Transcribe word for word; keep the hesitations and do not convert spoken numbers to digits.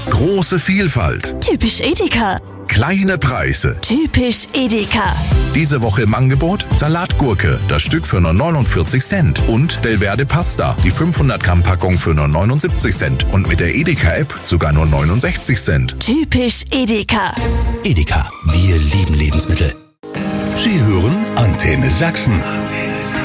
Große Vielfalt. Typisch Edeka. Kleine Preise. Typisch Edeka. Diese Woche im Angebot Salatgurke, das Stück für nur neunundvierzig Cent. Und Delverde Pasta, die fünfhundert Gramm Packung für nur neunundsiebzig Cent. Und mit der Edeka-App sogar nur neunundsechzig Cent. Typisch Edeka. Edeka, wir lieben Lebensmittel. Sie hören Antenne Sachsen.